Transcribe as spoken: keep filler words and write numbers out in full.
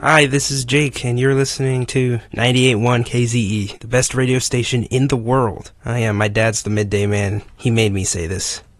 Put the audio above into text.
Hi, this is Jake, and you're listening to ninety-eight point one K Z E, the best radio station in the world. I am. My dad's the midday man. He made me say this.